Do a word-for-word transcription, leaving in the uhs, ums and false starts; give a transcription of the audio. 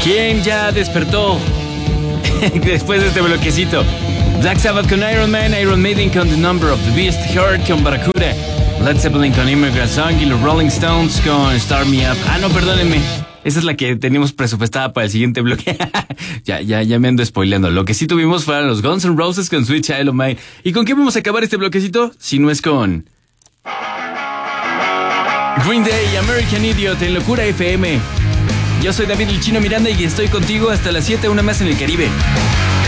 ¿Quién ya despertó después de este bloquecito? Black Sabbath con Iron Man, Iron Maiden con The Number of the Beast, Heart con Barracuda, Led Zeppelin con Immigrant Song y los Rolling Stones con Start Me Up. Ah, no, perdónenme. Esa es la que teníamos presupuestada para el siguiente bloque. ya, ya, ya me ando spoileando. Lo que sí tuvimos fueron los Guns N' Roses con Sweet Child of Mine. ¿Y con qué vamos a acabar este bloquecito? Si no es con Green Day, American Idiot en Locura F M. Yo soy David El Chino Miranda y estoy contigo hasta las siete, una más en el Caribe.